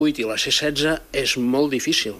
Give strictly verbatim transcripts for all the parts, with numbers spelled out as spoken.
vuit i la C setze és molt difícil.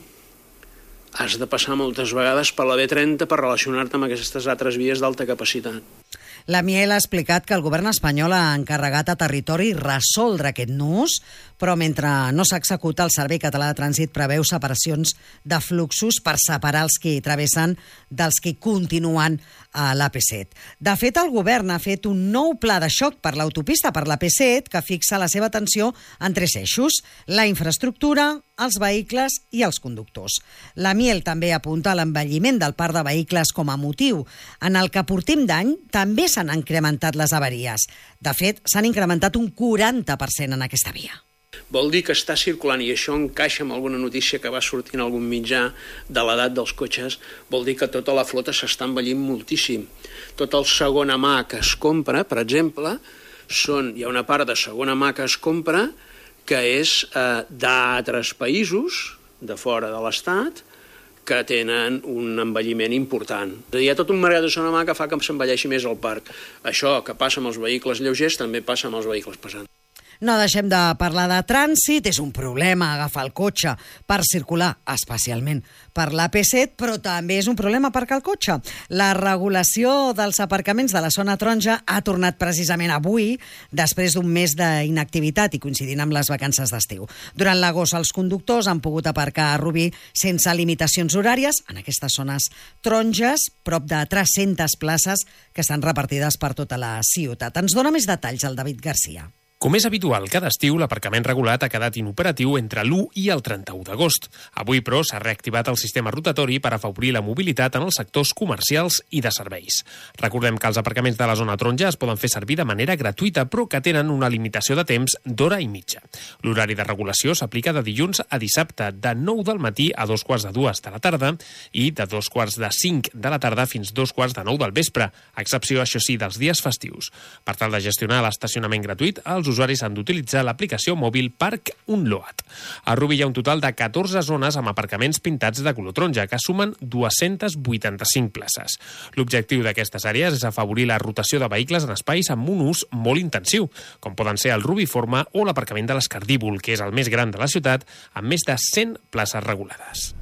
Has de passar moltes vegades per la B trenta per relacionar-te amb aquestes altres vies d'alta capacitat. La Miel ha explicat que el govern espanyol ha encarregat a Territori resoldre aquest nus, però mentre no s'executa, el Servei Català de Trànsit preveu separacions de fluxos per separar els que travessen dels que continuen a l'A P set. De fet, el govern ha fet un nou pla de xoc per l'autopista per l'A P set que fixa la seva atenció en tres eixos: la infraestructura, els vehicles i els conductors. La Miel també apunta l'envelliment del parc de vehicles com a motiu. En el que portem d'any també s'han incrementat les avaries. De fet, s'han incrementat un quaranta per cent en aquesta via. Vol dir que està circulant, i això encaixa amb alguna notícia que va sortir en algun mitjà de l'edat dels cotxes, vol dir que tota la flota s'està envellint moltíssim. Tot el segona mà que es compra, per exemple, són, hi ha una part de segona mà que es compra que és eh, d'altres països, de fora de l'Estat, que tenen un envelliment important. Hi ha tot un mercat de segona mà que fa que s'envelleixi més el parc. Això que passa amb els vehicles lleugers també passa amb els vehicles pesants. No deixem de parlar de trànsit. És un problema agafar el cotxe per circular, especialment per l'A P set, però també és un problema aparcar el cotxe. La regulació dels aparcaments de la zona taronja ha tornat precisament avui, després d'un mes d'inactivitat i coincidint amb les vacances d'estiu. Durant l'agost, els conductors han pogut aparcar a Rubí sense limitacions horàries en aquestes zones taronges, prop de tres-centes places que estan repartides per tota la ciutat. Ens dona més detalls el David Garcia. Com és habitual, cada estiu l'aparcament regulat ha quedat inoperatiu entre l'u i el trenta-u d'agost. Avui, però, s'ha reactivat el sistema rotatori per afavorir la mobilitat en els sectors comercials i de serveis. Recordem que els aparcaments de la zona taronja es poden fer servir de manera gratuïta, però que tenen una limitació de temps d'hora i mitja. L'horari de regulació s'aplica de dilluns a dissabte, de nou del matí a dos quarts de dues de la tarda i de dos quarts de cinc de la tarda fins dos quarts de nou del vespre, a excepció, això sí, dels dies festius. Per tal de gestionar l'estacionament gratuït, els usuaris han d'utilitzar l'aplicació mòbil Park Unload. A Rubí hi ha un total de catorze zones amb aparcaments pintats de color taronja, que sumen dues-centes vuitanta-cinc places. L'objectiu d'aquestes àrees és afavorir la rotació de vehicles en espais amb un ús molt intensiu, com poden ser el Rubiforme o l'aparcament de l'Escardívol, que és el més gran de la ciutat, amb més de cent places regulades.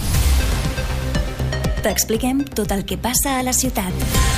T'expliquem tot el que passa a la ciutat.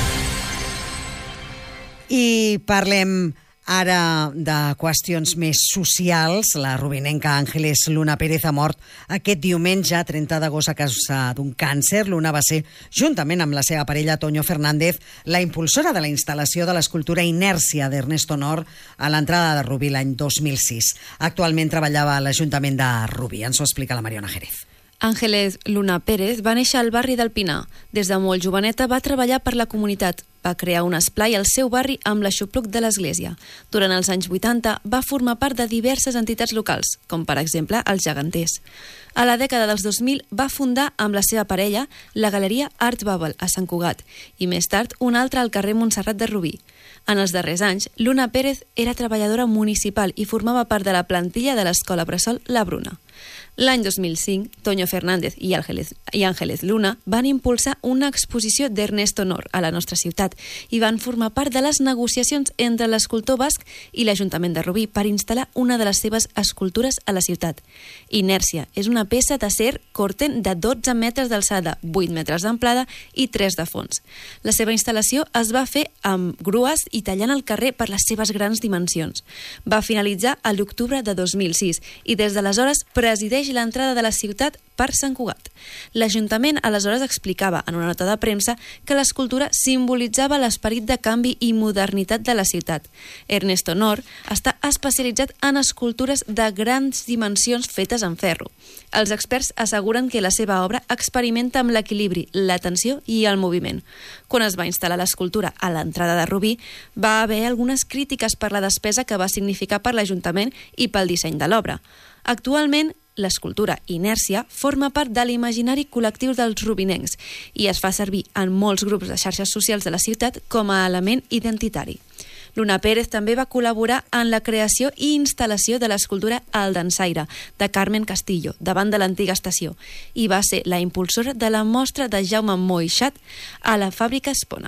I parlem ara de qüestions més socials. La rubinenca Ángeles Luna Pérez ha mort aquest diumenge, trenta d'agost, a causa d'un càncer. Luna va ser, juntament amb la seva parella Toño Fernández, la impulsora de la instal·lació de l'escultura Inèrcia d'Ernesto Nor a l'entrada de Rubí l'any dos mil sis. Actualment treballava a l'Ajuntament de Rubí. Ens ho explica la Mariona Jerez. Ángeles Luna Pérez va néixer al barri del Pinar. Des de molt joveneta va treballar per la comunitat. Va crear un esplai al seu barri amb l'aixopluc de l'església. Durant els anys vuitanta va formar part de diverses entitats locals, com per exemple els Geganters. A la dècada dels dos mil va fundar amb la seva parella la Galeria Art Babel a Sant Cugat i més tard una altra al carrer Montserrat de Rubí. En els darrers anys, Luna Pérez era treballadora municipal i formava part de la plantilla de l'escola bressol La Bruna. L'any dos mil cinc, Toño Fernández i Ángeles, i Ángeles Luna van impulsar una exposició d'Ernesto Nor a la nostra ciutat i van formar part de les negociacions entre l'escultor basc i l'Ajuntament de Rubí per instal·lar una de les seves escultures a la ciutat. Inèrcia és una peça d'acer corten de dotze metres d'alçada, vuit metres d'amplada i tres de fons. La seva instal·lació es va fer amb grues i tallant el carrer per les seves grans dimensions. Va finalitzar a l'octubre de dos mil sis i des d'aleshores presideix l'entrada de la ciutat per Sant Cugat. L'Ajuntament aleshores explicava en una nota de premsa que l'escultura simbolitzava l'esperit de canvi i modernitat de la ciutat. Ernesto Nor està especialitzat en escultures de grans dimensions fetes en ferro. Els experts asseguren que la seva obra experimenta amb l'equilibri, la tensió i el moviment. Quan es va instal·lar l'escultura a l'entrada de Rubí, va haver algunes crítiques per la despesa que va significar per l'Ajuntament i pel disseny de l'obra. Actualment, l'escultura Inèrcia forma part de l'imaginari col·lectiu dels rubinencs i es fa servir en molts grups de xarxes socials de la ciutat com a element identitari. Luna Pérez també va col·laborar en la creació i instal·lació de l'escultura El Dansaire, de Carmen Castillo, davant de l'antiga estació, i va ser la impulsora de la mostra de Jaume Moixat a la fàbrica Espona.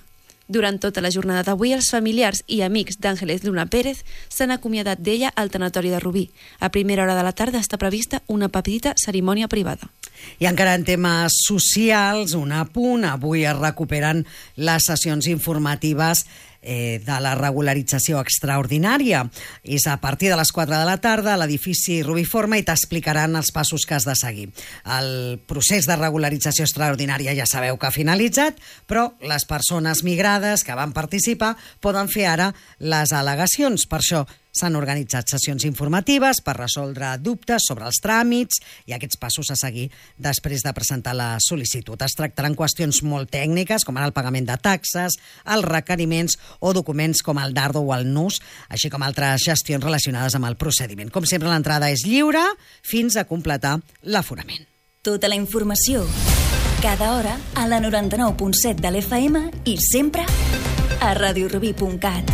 Durant tota la jornada d'avui, els familiars i amics d'Àngeles Luna Pérez s'han acomiadat d'ella al tanatori de Rubí. A primera hora de la tarda està prevista una petita cerimònia privada. I encara en temes socials, un apunt. Avui es recuperen les sessions informatives eh, de la regularització extraordinària. És a partir de les quatre de la tarda a l'edifici Rubiforma i t'explicaran els passos que has de seguir. El procés de regularització extraordinària ja sabeu que ha finalitzat, però les persones migrades que van participar poden fer ara les al·legacions. Per això s'han organitzat sessions informatives per resoldre dubtes sobre els tràmits i aquests passos a seguir després de presentar la sol·licitud. Es tractaran qüestions molt tècniques, com ara el pagament de taxes, els requeriments o documents com el dardo o el nus, així com altres gestions relacionades amb el procediment. Com sempre, l'entrada és lliure fins a completar l'aforament. Tota la informació, cada hora, a la noranta-nou punt set de l'F M i sempre a radiorubí punt cat.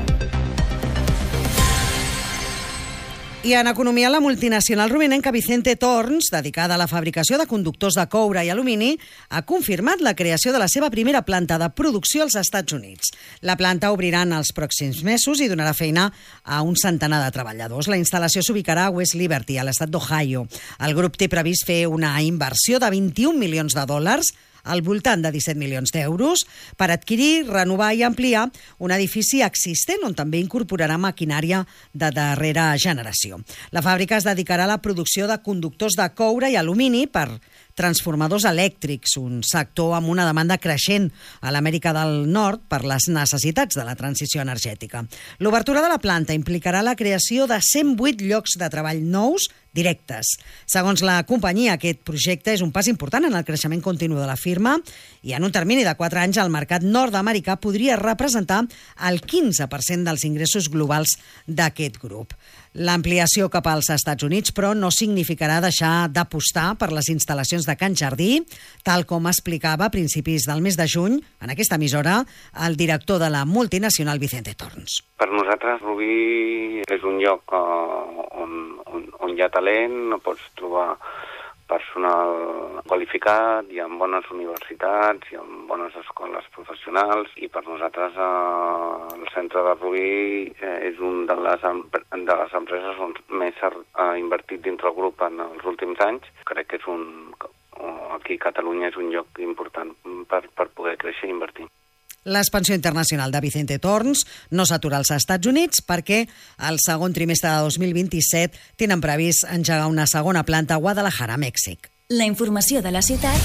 I en economia, la multinacional rubinenca Vicente Torns, dedicada a la fabricació de conductors de coure i alumini, ha confirmat la creació de la seva primera planta de producció als Estats Units. La planta obrirà en els pròxims mesos i donarà feina a un centenar de treballadors. La instal·lació s'ubicarà a West Liberty, a l'estat d'Ohio. El grup té previst fer una inversió de vint-i-un milions de dòlars, al voltant de disset milions d'euros, per adquirir, renovar i ampliar un edifici existent on també incorporarà maquinària de darrera generació. La fàbrica es dedicarà a la producció de conductors de coure i alumini per transformadors elèctrics, un sector amb una demanda creixent a l'Amèrica del Nord per les necessitats de la transició energètica. L'obertura de la planta implicarà la creació de cent vuit llocs de treball nous directes. Segons la companyia, aquest projecte és un pas important en el creixement continu de la firma i en un termini de quatre anys el mercat nord-americà podria representar el quinze per cent dels ingressos globals d'aquest grup. L'ampliació cap als Estats Units, però, no significarà deixar d'apostar per les instal·lacions de Can Jardí, tal com explicava a principis del mes de juny, en aquesta emissora, el director de la multinacional Vicente Torns. Per nosaltres, Rubí és un lloc on, on, on hi ha talent, no pots trobar personal qualificat, hi ha bones universitats, hi ha bones escoles professionals i per nosaltres eh, el centre de Rubí eh, és un de les, de les empreses on més s'ha invertit dintre el grup en els últims anys. Crec que és un, aquí a Catalunya és un lloc important per, per poder créixer i invertir. L'expansió internacional de Vicente Torns no s'atura als Estats Units perquè el segon trimestre de dos mil vint-i-set tenen previst engegar una segona planta a Guadalajara, Mèxic. La informació de la ciutat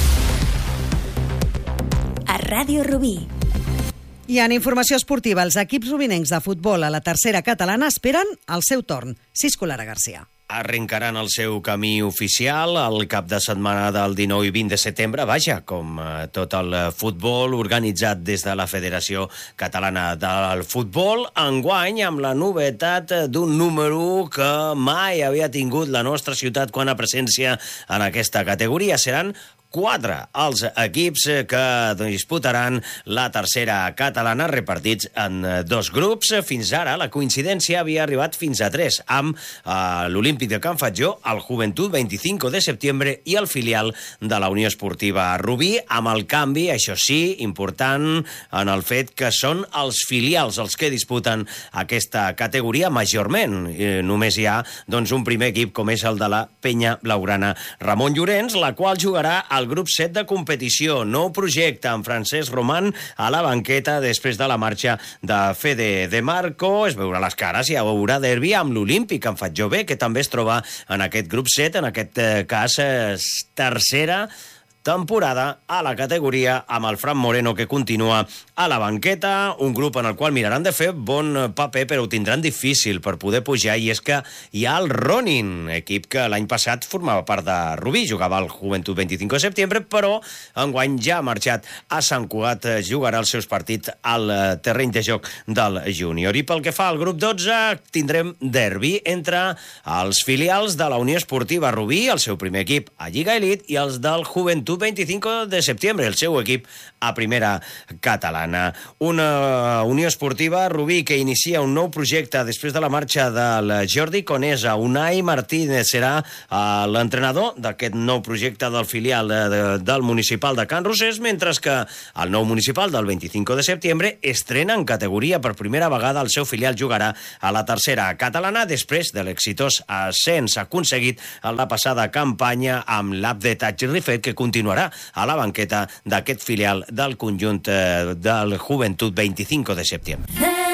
a Ràdio Rubí. I en informació esportiva, els equips rubinencs de futbol a la tercera catalana esperen el seu torn. Cisco Lara Garcia. Arrencaran el seu camí oficial el cap de setmana del dinou i vint de setembre, vaja, com tot el futbol organitzat des de la Federació Catalana del Futbol, enguany amb la novetat d'un número que mai havia tingut la nostra ciutat quant a presència en aquesta categoria. Seran quatre els equips que disputaran la tercera catalana repartits en dos grups. Fins ara la coincidència havia arribat fins a tres, amb eh, l'Olímpic de Can Fatjó, el Juventud vint-i-cinc de setembre i el filial de la Unió Esportiva Rubí, amb el canvi, això sí, important en el fet que són els filials els que disputen aquesta categoria majorment. Eh, només hi ha doncs, un primer equip com és el de la Penya Blaugrana Ramon Llorenç, la qual jugarà al grup set de competició. Nou projecte amb Francesc Roman a la banqueta després de la marxa de Fede de Marco. Es veurà les cares i hi haurà derbi amb l'Olímpic en Fatjó B, que també es troba en aquest grup set, en aquest eh, cas eh, tercera temporada a la categoria, amb el Fran Moreno que continua a la banqueta, un grup en el qual miraran de fer bon paper, però ho tindran difícil per poder pujar, i és que hi ha el Ronin, equip que l'any passat formava part de Rubí, jugava al Juventud vint-i-cinc de setembre, però enguany ja ha marxat a Sant Cugat, jugarà els seus partits al terreny de joc del júnior. I pel que fa al grup dotze, tindrem derbi entre els filials de la Unió Esportiva Rubí, el seu primer equip a Lliga Elite, i els del Juventud Juventud veinticinco de septiembre, el seu equip a primera catalana. Una Unió Esportiva Rubí que inicia un nou projecte després de la marxa del Jordi Conesa. Unai Martínez serà l'entrenador d'aquest nou projecte del filial del municipal de Can Rosés, mentre que el nou municipal del veinticinco de septiembre estrena en categoria per primera vegada. El seu filial jugarà a la tercera catalana després de l'exitós ascens aconseguit en la passada campanya amb l'Abde Tatxi Rifet, que continuarà a la banqueta d'aquest filial del conjunt del Juventud veinticinco de septiembre.